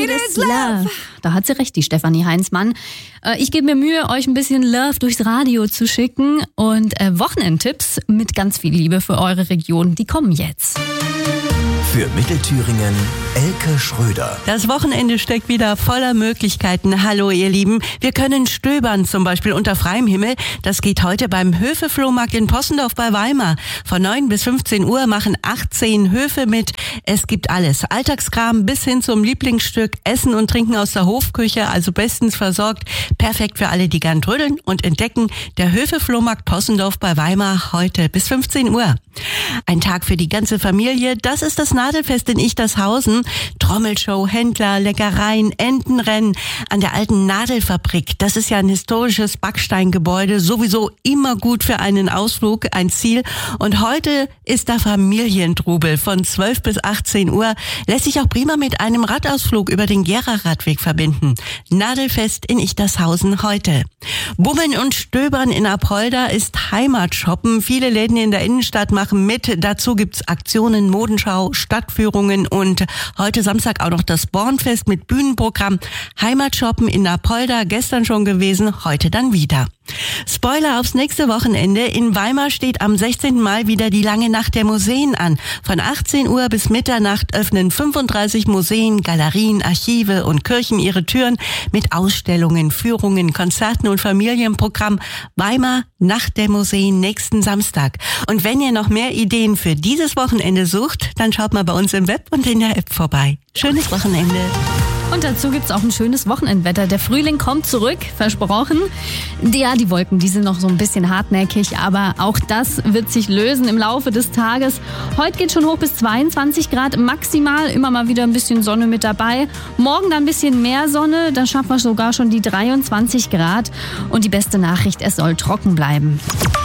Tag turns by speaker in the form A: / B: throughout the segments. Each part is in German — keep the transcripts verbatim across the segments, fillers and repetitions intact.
A: need is love. Da hat sie recht, die Stefanie Heinzmann. Ich gebe mir Mühe, euch ein bisschen Love durchs Radio zu schicken. Und Wochenendtipps mit ganz viel Liebe für eure Region, die kommen jetzt.
B: Für Mittelthüringen, Elke Schröder.
C: Das Wochenende steckt wieder voller Möglichkeiten. Hallo ihr Lieben. Wir können stöbern, zum Beispiel unter freiem Himmel. Das geht heute beim Höfe-Flohmarkt in Possendorf bei Weimar. Von neun bis fünfzehn Uhr machen achtzehn Höfe mit. Es gibt alles. Alltagskram bis hin zum Lieblingsstück. Essen und Trinken aus der Hofküche, also bestens versorgt. Perfekt für alle, die gern trödeln und entdecken. Der Höfe-Flohmarkt Possendorf bei Weimar heute bis fünfzehn Uhr. Ein Tag für die ganze Familie. Das ist das Nadelfest in Ichtershausen. Trommelshow, Händler, Leckereien, Entenrennen an der alten Nadelfabrik. Das ist ja ein historisches Backsteingebäude, sowieso immer gut für einen Ausflug, ein Ziel. Und heute ist da Familientrubel von zwölf bis achtzehn Uhr. Lässt sich auch prima mit einem Radausflug über den Gera-Radweg verbinden. Nadelfest in Ichtershausen heute. Bummeln und Stöbern in Apolda ist Heimatshoppen. Viele Läden in der Innenstadt machen mit. Dazu gibt's Aktionen, Modenschau, Stadtführungen und heute Samstag auch noch das Bornfest mit Bühnenprogramm. Heimatshoppen in Apolda, gestern schon gewesen, heute dann wieder. Spoiler aufs nächste Wochenende. In Weimar steht am sechzehnten Mai wieder die lange Nacht der Museen an. Von achtzehn Uhr bis Mitternacht öffnen fünfunddreißig Museen, Galerien, Archive und Kirchen ihre Türen mit Ausstellungen, Führungen, Konzerten und Familienprogramm. Weimar, Nacht der Museen, nächsten Samstag. Und wenn ihr noch mehr Ideen für dieses Wochenende sucht, dann schaut mal bei uns im Web und in der App vorbei. Schönes Wochenende.
A: Und dazu gibt's auch ein schönes Wochenendwetter. Der Frühling kommt zurück, versprochen. Ja, die Wolken, die sind noch so ein bisschen hartnäckig, aber auch das wird sich lösen im Laufe des Tages. Heute geht schon hoch bis zweiundzwanzig Grad maximal, immer mal wieder ein bisschen Sonne mit dabei. Morgen dann ein bisschen mehr Sonne, dann schaffen wir sogar schon die dreiundzwanzig Grad. Und die beste Nachricht, es soll trocken bleiben.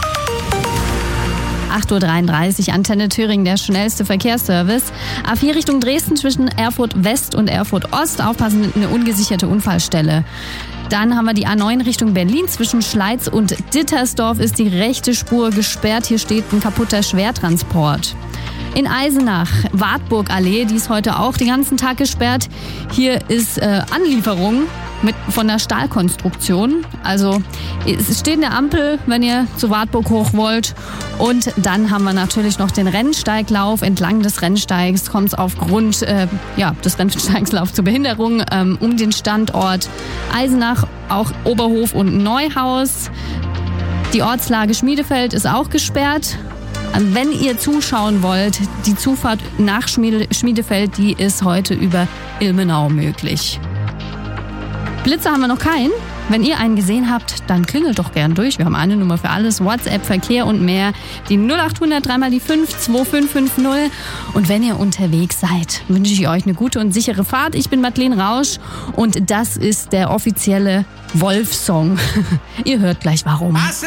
A: acht Uhr dreiunddreißig, Antenne Thüringen, der schnellste Verkehrsservice. A vier Richtung Dresden zwischen Erfurt West und Erfurt Ost. Aufpassen, eine ungesicherte Unfallstelle. Dann haben wir die A neun Richtung Berlin. Zwischen Schleiz und Dittersdorf ist die rechte Spur gesperrt. Hier steht ein kaputter Schwertransport. In Eisenach, Wartburgallee, die ist heute auch den ganzen Tag gesperrt. Hier ist äh, Anlieferung mit, von der Stahlkonstruktion. Also es steht eine Ampel, wenn ihr zu Wartburg hoch wollt. Und dann haben wir natürlich noch den Rennsteiglauf. Entlang des Rennsteigs kommt es aufgrund äh, ja, des Rennsteigslaufs zu Behinderungen ähm, um den Standort Eisenach, auch Oberhof und Neuhaus. Die Ortslage Schmiedefeld ist auch gesperrt. Wenn ihr zuschauen wollt, die Zufahrt nach Schmiedefeld, die ist heute über Ilmenau möglich. Blitzer haben wir noch keinen. Wenn ihr einen gesehen habt, dann klingelt doch gern durch. Wir haben eine Nummer für alles, WhatsApp, Verkehr und mehr. Die null acht hundert drei mal die fünf zwei fünf fünf null. Und wenn ihr unterwegs seid, wünsche ich euch eine gute und sichere Fahrt. Ich bin Madeleine Rausch und das ist der offizielle Wolf-Song. Ihr hört gleich warum.